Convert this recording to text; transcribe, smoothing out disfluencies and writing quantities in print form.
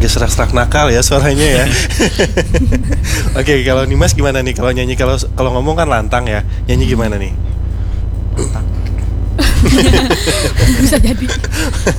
serak-serak nakal ya suaranya ya. Oke, kalau Nimas gimana nih kalau nyanyi, kalau ngomong kan lantang ya. Nyanyi gimana nih? Bisa jadi.